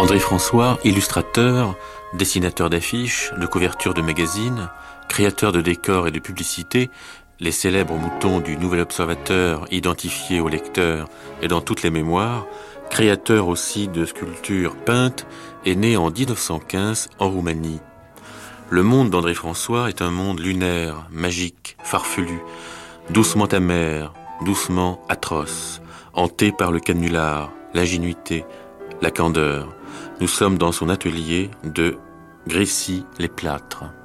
André François, illustrateur, dessinateur d'affiches, de couvertures de magazines, créateur de décors et de publicités, les célèbres moutons du Nouvel Observateur identifiés au lecteur et dans toutes les mémoires, créateur aussi de sculptures peintes, est né en 1915 en Roumanie. Le monde d'André François est un monde lunaire, magique, farfelu, doucement amer, doucement atroce, hanté par le canular, l'ingénuité, la candeur. Nous sommes dans son atelier de Grécy-les-Plâtres.